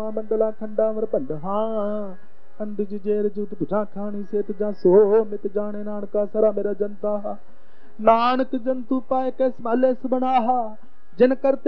मंडला खंडावर भंडहा अंडज जेर जुत भुजा खानी सेत जा सो मित जाने नानका सरा मेरा जनता नानक जंतु पाए के समाले सबनाहा जिन करते